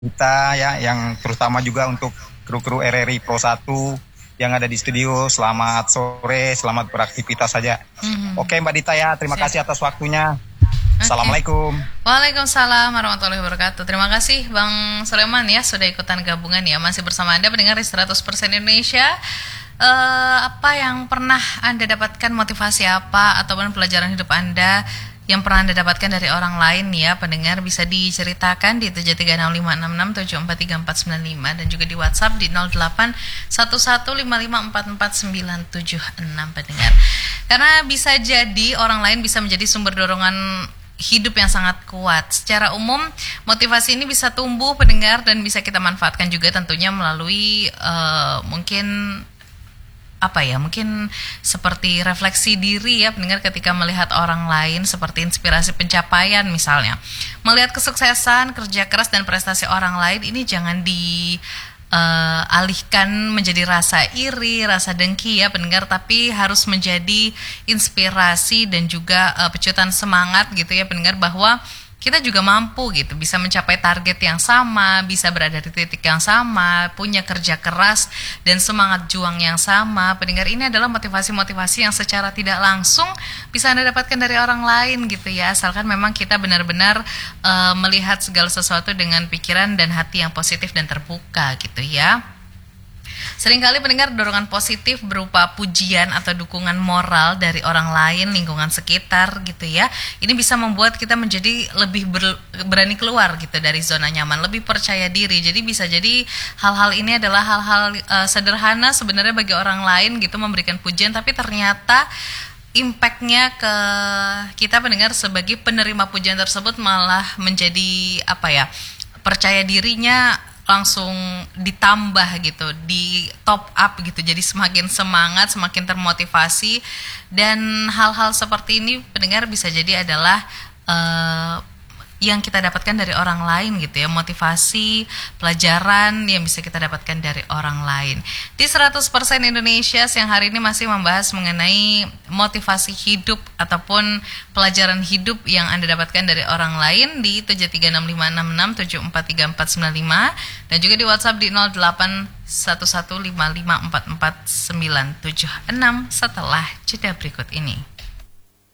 kita ya, yang terutama juga untuk kru-kru RRI Pro 1 yang ada di studio. Selamat sore, selamat beraktivitas saja. Oke Mbak Dita ya, terima kasih atas waktunya. Assalamualaikum. Waalaikumsalam warahmatullahi wabarakatuh. Terima kasih Bang Sulaiman ya sudah ikutan gabungan ya. Masih bersama Anda pendengar di 100% Indonesia. Apa yang pernah Anda dapatkan, motivasi apa ataupun pelajaran hidup Anda yang pernah Anda dapatkan dari orang lain ya, pendengar bisa diceritakan di 736566743495 dan juga di WhatsApp di 081155449976 pendengar. Karena bisa jadi orang lain bisa menjadi sumber dorongan hidup yang sangat kuat. Secara umum, motivasi ini bisa tumbuh pendengar dan bisa kita manfaatkan juga tentunya melalui mungkin seperti refleksi diri ya pendengar, ketika melihat orang lain seperti inspirasi pencapaian misalnya. Melihat kesuksesan, kerja keras dan prestasi orang lain ini jangan alihkan menjadi rasa iri, rasa dengki ya pendengar, tapi harus menjadi inspirasi dan juga pecutan semangat gitu ya pendengar, bahwa kita juga mampu gitu, bisa mencapai target yang sama, bisa berada di titik yang sama, punya kerja keras dan semangat juang yang sama. Pendengar, ini adalah motivasi-motivasi yang secara tidak langsung bisa Anda dapatkan dari orang lain gitu ya, asalkan memang kita benar-benar melihat segala sesuatu dengan pikiran dan hati yang positif dan terbuka gitu ya. Seringkali pendengar, dorongan positif berupa pujian atau dukungan moral dari orang lain, lingkungan sekitar gitu ya. Ini bisa membuat kita menjadi lebih berani keluar gitu dari zona nyaman, lebih percaya diri. Jadi bisa jadi hal-hal ini adalah hal-hal sederhana sebenarnya bagi orang lain gitu, memberikan pujian, tapi ternyata impactnya ke kita pendengar sebagai penerima pujian tersebut malah menjadi percaya dirinya langsung ditambah gitu, di top up gitu, jadi semakin semangat, semakin termotivasi. Dan hal-hal seperti ini pendengar bisa jadi adalah yang kita dapatkan dari orang lain gitu ya, motivasi, pelajaran yang bisa kita dapatkan dari orang lain. Di 100% Indonesia siang hari ini masih membahas mengenai motivasi hidup ataupun pelajaran hidup yang Anda dapatkan dari orang lain di 736566743495 dan juga di WhatsApp di 081155449976 setelah jeda berikut ini.